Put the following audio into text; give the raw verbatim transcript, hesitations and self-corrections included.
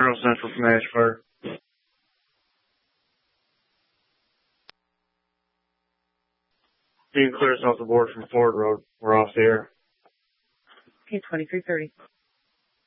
Monroe Central from Ashford. You can clear us off the board from Ford Road. We're off the air. Okay, twenty-three thirty.